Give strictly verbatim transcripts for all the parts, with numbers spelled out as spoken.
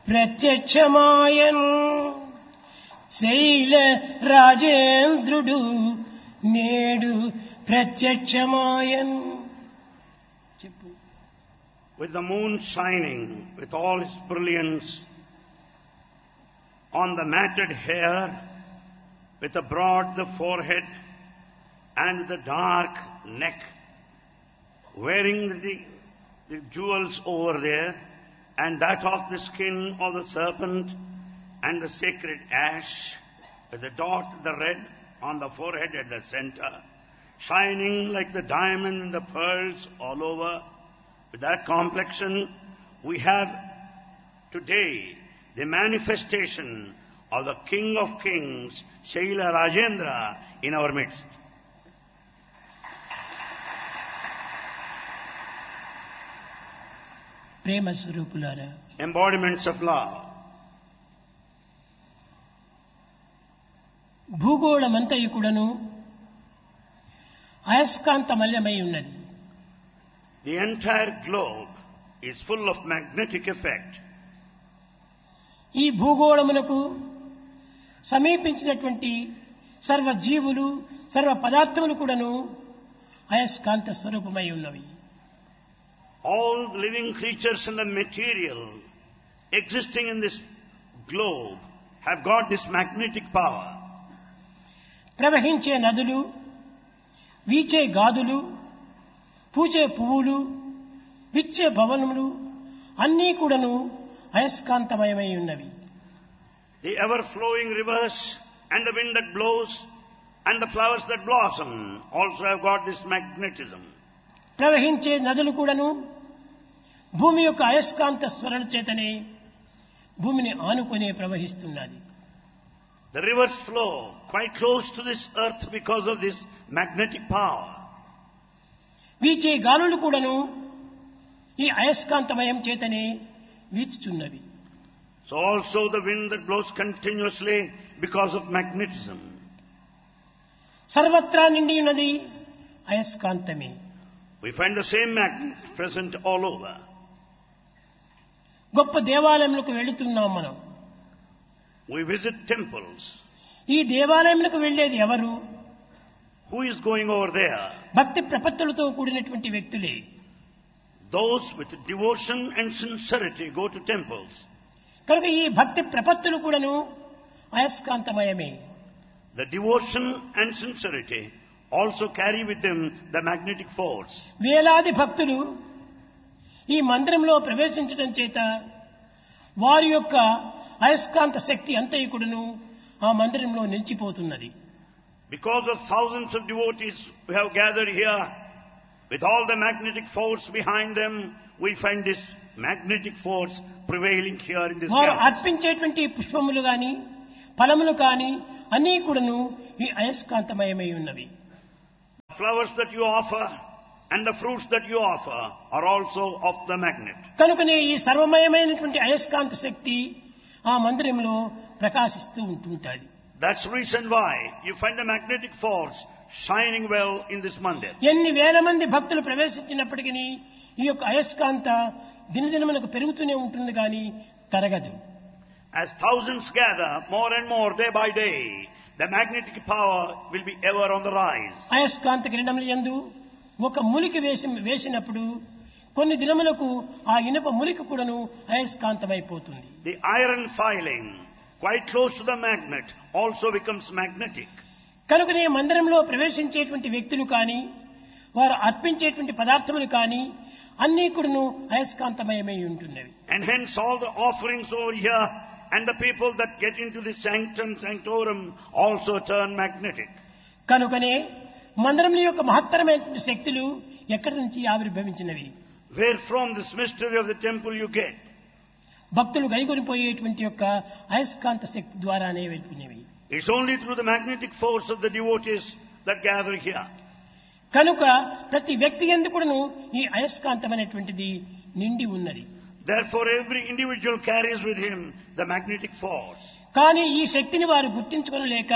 ప్రత్యక్షమాయన్ శైల రాజేంద్రుడు నేడు ప్రత్యక్షమాయన్. చెప్పు. With the moon shining with all its brilliance on the matted hair, with the broad the forehead and the dark neck, wearing the, the jewels over there, and that of the skin of the serpent and the sacred ash, with the dot, the red on the forehead at the center, shining like the diamond and the pearls all over. With that complexion, we have today the manifestation of the King of Kings, Shaila Rajendra, in our midst. ప్రేమ స్వరూపులారా, Embodiments of love. భూగోళమంతయు కూడాను అయస్కాంతమయమై ఉన్నది. The entire globe is full of magnetic effect. ఈ భూగోళమునకు సమీపించినటువంటి సర్వ జీవులు సర్వ పదార్థములు కూడాను అయస్కాంత స్వరూపమై ఉన్నవి. All the living creatures and the material existing in this globe have got this magnetic power. ప్రవహించే నదులు, వీచే గాదులు, పూచే పువ్వులు, విచ్చే భవనములు అన్నీ కూడాను అయస్కాంతమయమై ఉన్నవి. The ever-flowing rivers and the wind that blows and the flowers that blossom also have got this magnetism. ప్రవహించే నదులు కూడాను భూమి యొక్క అయస్కాంత స్వరణ చేతనే భూమిని ఆనుకునే ప్రవహిస్తున్నది. The rivers flow quite close to this earth because of this magnetic power. వీచే గాలులు కూడాను ఈ అయస్కాంతమయం చేతనే వీచుచున్నవి. So also the wind that blows continuously because of magnetism. సర్వత్రా నిండి ఉన్నది అయస్కాంతమే. We find the same magnet present all over. గొప్ప దేవాలయములకు వెళుతున్నాం మనం. We visit temples. ఈ దేవాలయములకు వెళ్ళేది ఎవరు? Who is going over there? భక్తి ప్రపత్తులతో కూడినటువంటి వ్యక్తులే. Those with devotion and sincerity go to temples. కనుక ఈ భక్తి ప్రపత్తులు కూడాను అయస్కాంతమయమే. The devotion and sincerity also carry with them the magnetic force. వేలాది భక్తులు ఈ మందిరంలో ప్రవేశించడం చేత వారి యొక్క అయస్కాంత శక్తి అంతయు కూడాను ఆ మందిరంలో నిలిచిపోతున్నది. Because of thousands of devotees who have gathered here, with all the magnetic force behind them, we find this magnetic force prevailing here in this వారు gathering. అర్పించేటువంటి పుష్పములు గాని ఫలములు కాని అన్నీ కూడాను ఈ అయస్కాంతమయమై ఉన్నవి. Flowers that you offer and the fruits that you offer are also of the magnet. కనుకనే ఈ సర్వమయమైనటువంటి అయస్కాంత శక్తి ఆ మందిరంలో ప్రకాశిస్తూ ఉంటుంటాది. That's the reason why you find the magnetic force shining well in this mandir. ఎన్ని వేల మంది భక్తులు ప్రవేశించినప్పటికీ ఈ యొక్క అయస్కాంత దినదినమునకు పెరుగుతూనే ఉంటుంది కానీ తరగదు. As thousands gather more and more day by day, the magnetic power will be ever on the rise. అయస్కాంత కిరణముల యందు ఒక ములికి వేసి వేసినప్పుడు కొన్ని దినములకు ఆ ఇనుప ములికి కూడాను అయస్కాంతమైపోతుంది. The iron filing quite close to the magnet also becomes magnetic. కనుకనే మందిరంలో ప్రవేశించేటువంటి వ్యక్తులు కానీ వారు అర్పించేటువంటి పదార్థములు కానీ అన్నీ కూడాను అయస్కాంతమయమై ఉంటున్నవి. And hence all the offerings over here and the people that get into the sanctum sanctorum also turn magnetic. కనుకనే మందిరం యొక్క మహత్తరమైనటువంటి శక్తులు ఎక్కడి నుంచి ఆవిర్భవించినవి? Where from this mystery of the temple you get? భక్తులు గైకొనిపోయేటువంటి యొక్క అయస్కాంత శక్తి ద్వారానే వెళ్తున్నవి. It's only through the magnetic force of the devotees that gather here. కనుక ప్రతి వ్యక్తి యందు కూడాను ఈ అయస్కాంతమైనటువంటిది నిండి ఉన్నది. Therefore every individual carries with him the magnetic force. కానీ ఈ శక్తిని వారు గుర్తించుకోలేక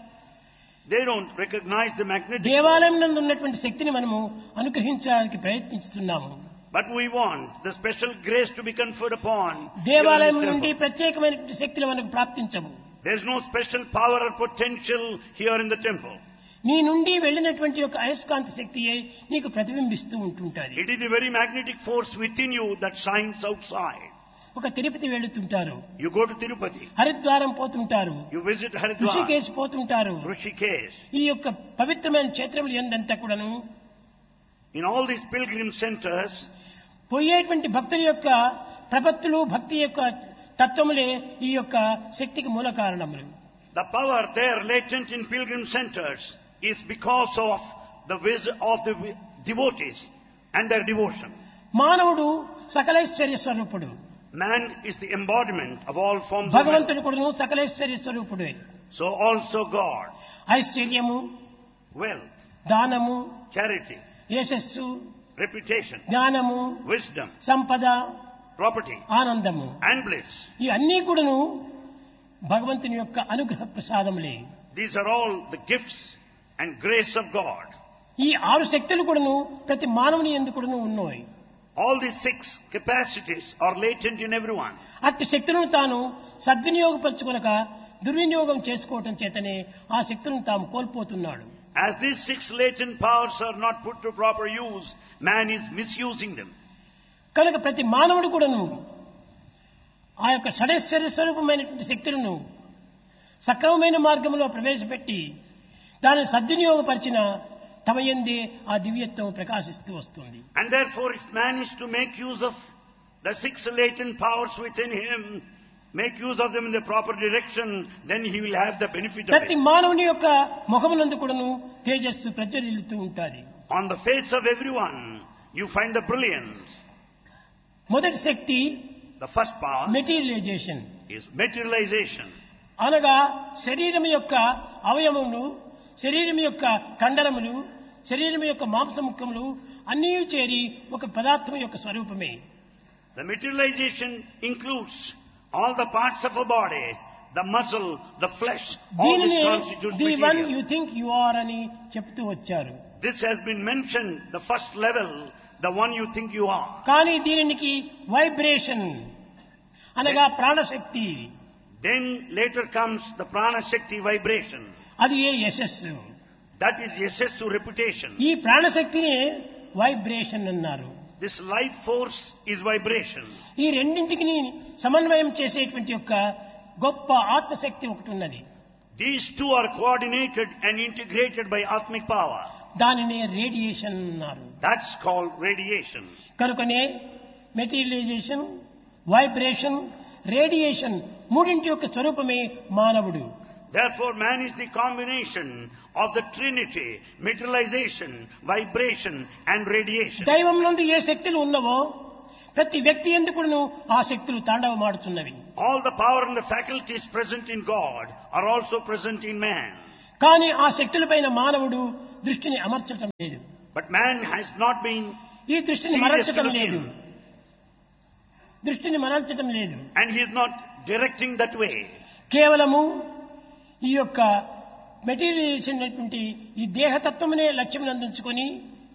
They don't recognize the magnetic force. దేవాలయం నందు ఉన్నటువంటి శక్తిని మనము అనుగ్రహించడానికి ప్రయత్నిస్తున్నాము. But we want the special grace to be conferred upon. దేవాలయం even in this నుండి temple. ప్రత్యేకమైనటువంటి శక్తులు మనకు ప్రాప్తించవు. There is no special power or potential here in the temple. నీ నుండి వెళ్ళినటువంటి యొక్క అయస్కాంత శక్తియే నీకు ప్రతిబింబిస్తూ ఉంటుంటాది. It is the very magnetic force within you that shines outside. ఒక Tirupati వెళుతుంటారు, You go to Tirupati, Haridwaram పోతుంటారు, you visit Haridwar, ఋషికేశ్ పోతుంటారు. Rishikesh. ఈ యొక్క పవిత్రమైన క్షేత్రములు ఎందంతా కూడాను In all these pilgrim centers, పోయేటువంటి భక్తుల యొక్క ప్రపత్తులు, భక్తి యొక్క తత్వములే ఈ యొక్క శక్తికి మూల కారణములు. the power there latent in pilgrim centers is because of the wisdom of the wi- devotees and their devotion. మానవుడు సకలైశ్వర్య స్వరూపుడు, Man is the embodiment of all forms of wealth. భగవంతుడు కూడాను సకలైశ్వర్య స్వరూపుడే. So also God, ఐశ్వర్యము, wealth, దానము, charity, యశస్సు, reputation, జ్ఞానము, wisdom, సంపద, property, ఆనందము, and bliss. ఇవన్నీ కూడాను భగవంతుని యొక్క అనుగ్రహ ప్రసాదములే. These are all the gifts and grace of God. ఈ ఆరు శక్తులు కూడాను ప్రతి మానవుని యందు కూడాను ఉన్నాయి. All these six capacities are latent in everyone. అట్టి శక్తులను తాను సద్వినియోగపరచుకొనక దుర్వినియోగం చేసుకోవటం చేతనే ఆ శక్తులను తాము కోల్పోతున్నాడు. As these six latent powers are not put to proper use, man is misusing them. కనుక ప్రతి మానవుడు కూడాను ఆ యొక్క షడైశ్వర్య స్వరూపమైనటువంటి శక్తులను సక్రమమైన మార్గంలో ప్రవేశపెట్టి దానిని సద్వినియోగపరిచిన తమ యందే ఆ దివ్యత్వం ప్రకాశిస్తూ వస్తుంది. And therefore, if man is to make use of the six latent powers within him, make use of them in the proper direction, then he will have the benefit of ప్రతి it. మానవుని యొక్క ముఖమునందు కూడాను తేజస్సు ప్రజ్వలిల్లుతూ ఉంటుంది. On the face of everyone, you find the brilliance. మొదటి శక్తి The first power materialisation, is materialization. అనగా శరీరం యొక్క అవయవములు, శరీరం యొక్క కండరములు, శరీరం యొక్క మాంసముఖములు అన్నీ చేరి ఒక పదార్థం యొక్క స్వరూపమే. The materialization includes all the parts of a body, the muscle, the flesh, all this దీనిని constitutes the one material. You think you are అని చెప్తూ వచ్చారు. This has been mentioned, the first level, the one you think you are. కానీ దీనికి vibration అనగా ప్రాణశక్తి, Then later comes the prana shakti vibration. అది ఏ యశస్సు. That is yasessu reputation. ఈ ప్రాణశక్తిని వైబ్రేషన్ అన్నారు. This life force is vibration. ఈ రెండింటికి సమన్వయం చేసేటువంటి యొక్క గొప్ప ఆత్మశక్తి ఒకటి ఉన్నది. These two are coordinated and integrated by Atmic power. దానినే రేడియేషన్ అన్నారు. That's called radiation. కనుకనే మెటీరియలైజేషన్, వైబ్రేషన్, రేడియేషన్ మూడింటి యొక్క స్వరూపమే మానవుడు. Therefore, man is the combination of the Trinity, materialization, vibration and radiation. దైవం నందు ఏ శక్తులు ఉన్నవో ప్రతి వ్యక్తి ఎందుకును ఆ శక్తులు తాండవమాడుతున్నవి. All the power and the faculties present in God are also present in man. కానీ ఆ శక్తులపైన మానవుడు దృష్టిని అమర్చటం లేదు. But man has not been ఈ దృష్టిని serious to మరల్చటం look లేదు. in, దృష్టిని మరల్చటం లేదు. and he is not directing that way. కేవలము ఈ యొక్క మెటీరియలైజేషన్ అనేటువంటి ఈ దేహతత్వమునే లక్ష్యం అందించుకొని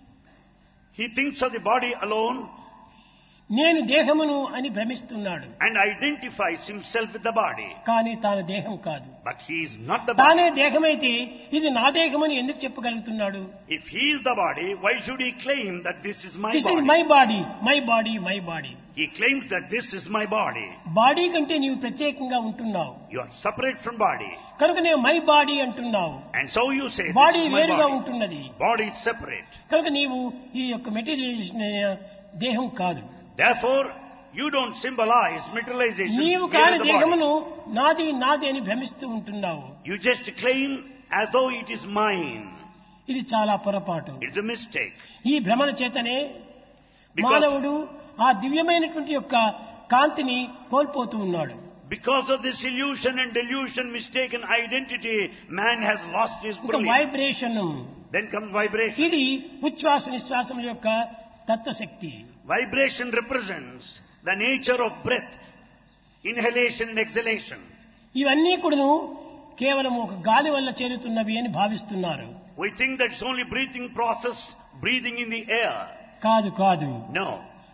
He thinks of the body alone నేను దేహమును అని భ్రమిస్తున్నాడు. and identifies himself with the body. కానీ తాను దేహం కాదు. But he is not the తానే body. దేహమైతే ఇది నా దేహమని ఎందుకు చెప్పగలుగుతున్నాడు? If he is the body, why should he claim that this is my this is body? My body, my body, my body. He claims that this is my body. Body కంటే నీవు ప్రత్యేకంగా ఉంటున్నావు You are separate from body. కనుక నేను my body అంటున్నావు. And so you say, body this is my వేరుగా body. ఉంటున్నది. Body is separate. కనుక నీవు ఈ యొక్క మెటీరియలైజేషన్ అయిన దేహం కాదు. Therefore, you don't symbolize materialization. నీవు here కాని in the దేహమును body. నాది నాది అని భ్రమిస్తూ ఉంటున్నావు. You just claim as though it is mine. ఇది చాలా పొరపాటు. It's a mistake. ఈ భ్రమణ చేతనే Because- మానవుడు ఆ దివ్యమైనటువంటి యొక్క కాంతిని కోల్పోతూ ఉన్నాడు. Because of this illusion and delusion, mistaken identity, man has lost his ఒక brilliance. Vibration, Then comes vibration. ఇది ఉచ్ఛ్వాస నిశ్వాసముల యొక్క తత్వశక్తి. Vibration represents the nature of breath, inhalation and exhalation. ఇవన్నీ కూడాను కేవలం ఒక గాలి వల్ల చేరుతున్నవి అని భావిస్తున్నారు. We think that it's only breathing process, breathing in the air. కాదు కాదు. No.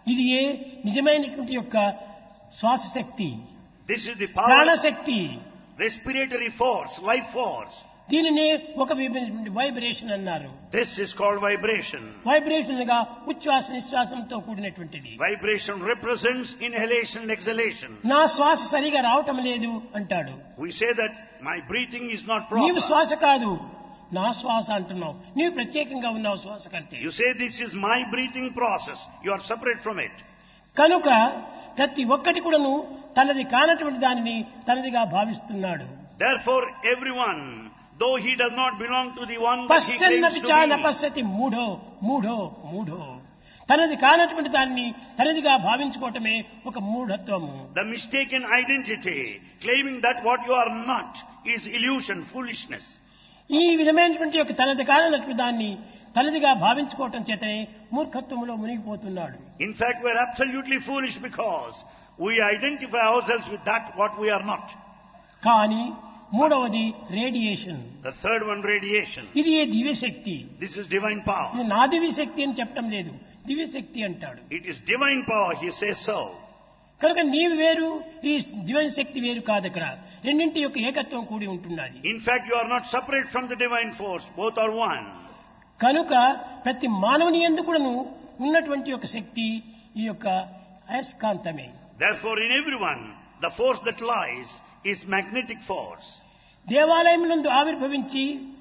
ఇది ఏ నిజమైనటువంటి యొక్క శ్వాస శక్తి, This is the power, ప్రాణశక్తి. respiratory force, life force. దీనిని ఒక వైబ్రేషన్ అన్నారు. This is called vibration. Vibration గా ఉచ్ఛ్వాస నిశ్వాసంతో కూడినటువంటిది. Vibration represents inhalation and exhalation. నా శ్వాస సరిగా రావటం లేదు అంటాడు. We say that my breathing is not నీవు proper. శ్వాస కాదు, నా శ్వాస అంటున్నావు. నీవు ప్రత్యేకంగా ఉన్నావు శ్వాస కంటే. You say this is my breathing process. You are separate from it. కనుక ప్రతి ఒక్కటి కూడాను తనది కానటువంటి దానిని తనదిగా భావిస్తున్నాడు. Therefore, everyone, though he does not belong to the one that he claims పశ్చన్నపి to చాన be, పశ్యతి మూఢో మూఢో మూఢో. తనది కానటువంటి దాన్ని తనదిగా భావించుకోవటమే ఒక మూఢత్వము. the mistaken identity, claiming that what you are not, is illusion, foolishness. ఈ విధమైనటువంటి యొక్క తనది కానటువంటి దాన్ని తనదిగా భావించుకోవటం చేతనే మూర్ఖత్వంలో మునిగిపోతున్నాడు. In fact, we are absolutely foolish because we identify ourselves with that what we are not. కానీ మూడవది radiation. The third one, radiation. ఇది ఏ దివ్యశక్తి. This is divine power. ఇది నా దివ్యశక్తి అని చెప్పటం లేదు, దివ్యశక్తి అంటాడు. It is divine power, he says so. కనుక నీవు వేరు, ఈ divine శక్తి వేరు కాదు. అక్కడ రెండింటి యొక్క ఏకత్వం కూడి ఉంటున్నది. In fact, you are not separate from the divine force. Both are one. కనుక ప్రతి మానవుని యందు కూడాను ఉన్నటువంటి యొక్క శక్తి ఈ యొక్క అయస్కాంతమే. Therefore, in everyone, the force that lies is magnetic force. దేవాలయమునందు ఆవిర్భవించి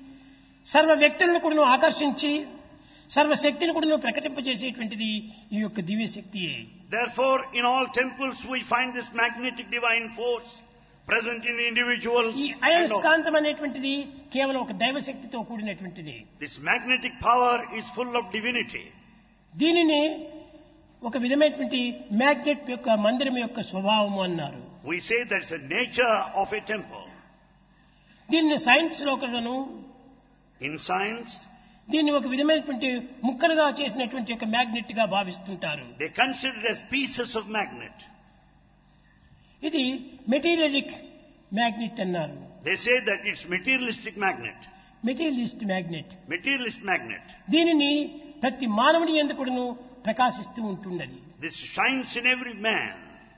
సర్వ వ్యక్తులను కూడాను ఆకర్షించి సర్వశక్తిని కూడాను ప్రకటింపజేసేటువంటిది ఈ యొక్క దివ్యశక్తియే. Therefore, in all temples we find this magnetic divine force present in the individuals. ఈ and all. అయస్కాంతం అనేటువంటిది కేవలం ఒక దైవశక్తితో కూడినటువంటిది. This magnetic power is full of divinity. దీనిని ఒక విధమైనటువంటి మ్యాగ్నెట్ యొక్క మందిరం యొక్క స్వభావము అన్నారు. We say that's the nature of a temple. దీన్ని సైన్స్ లో కూడాను In science, దీన్ని ఒక విధమైనటువంటి ముక్కలుగా చేసినటువంటి ఒక మ్యాగ్నెట్ గా భావిస్తుంటారు. they consider it as pieces of magnet. ఇది మెటీరియలిక్ మ్యాగ్నెట్ అన్నారు. They say that it's materialistic magnet. Materialist magnet. Materialist magnet. దీనిని ప్రతి మానవుని యందు కూడాను ప్రకాశిస్తూ ఉంటున్నది. This shines in every man.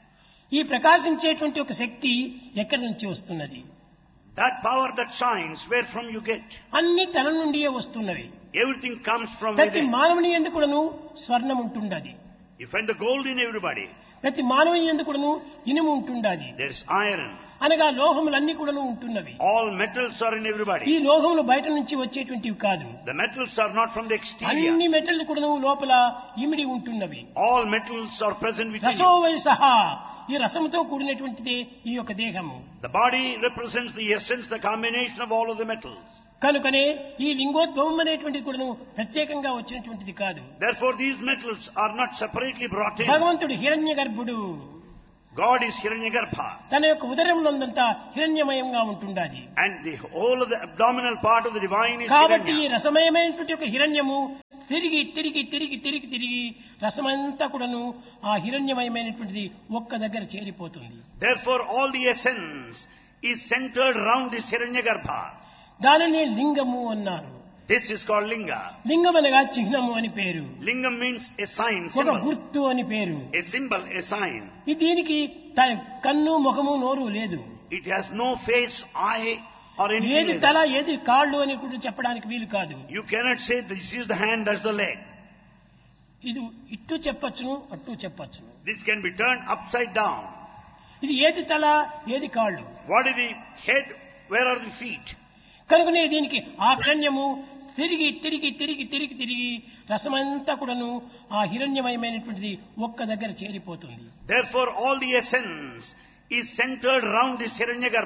ఈ ప్రకాశించేటువంటి ఒక శక్తి ఎక్కడి నుంచి వస్తున్నది? That power that shines, where from you get? అన్ని తన నుండియే వస్తున్నవి. Everything comes from ప్రతి within. మానవుని యందు కూడాను స్వర్ణం ఉంటున్నది. You find the gold in everybody. ప్రతి మానవుని యందు కూడాను ఇనుము ఉంటున్నది. There is iron. అనగా లోహములన్నీ కూడాను ఉంటున్నవి. All metals are in ఈ everybody. లోహములు బయట నుంచి వచ్చేటువంటివి కాదు. The metals are not from the exterior. అన్ని మెటల్ కూడాను లోపల ఇమిడి ఉంటున్నవి. All metals are present within you. రసోవై సహా ఈ రసముతో కూడినటువంటిదే ఈ యొక్క దేహము. The body represents the essence, the combination of all of the metals. కనుకనే ఈ లింగోద్భవం అనేటువంటిది కూడాను ప్రత్యేకంగా వచ్చినటువంటిది కాదు. Therefore, these metals are not separately brought in. భగవంతుడు హిరణ్య గర్భుడు. God is Hiranyagarbha. తన యొక్క ఉదరమునందంతా హిరణ్యమయంగా ఉంటుండాది. And the whole of the abdominal part of the divine is కాబట్టి ఈ Hiranya. రసమయమైనటువంటి ఒక హిరణ్యము తిరిగి తిరిగి తిరిగి తిరిగి తిరిగి రసమంతా కూడాను ఆ హిరణ్యమయమైనటువంటిది ఒక్క దగ్గర చేరిపోతుంది. Therefore, all the essence is centered around this Hiranyagarbha. దానిని లింగము అన్నారు. This is called Linga. లింగం అనగా చిహ్నము అని పేరు. Lingam means a sign, ఒక symbol. గుర్తు అని పేరు. A symbol, a sign. ఈ దీనికి త- కన్ను ముఖము నోరు లేదు. It has no face, eye, or anything ఏది like తల that. ఏది కాళ్ళు అని కూడా చెప్పడానికి వీలు కాదు. You cannot say this is the hand, that's the leg. ఇది ఇట్టు చెప్పచ్చును అట్టు చెప్పచ్చును. This can be turned upside down. ఇది ఏది తల ఏది కాళ్ళు. What is the head? Where are the feet? కనుకనే దీనికి ఆ హిరణ్యము తిరిగి తిరిగి తిరిగి తిరిగి తిరిగి రసమంతా కూడాను ఆ హిరణ్యమయమైనటువంటిది ఒక్క దగ్గర చేరిపోతుంది. Therefore, all the essence is centered around this Hiranyagarbha.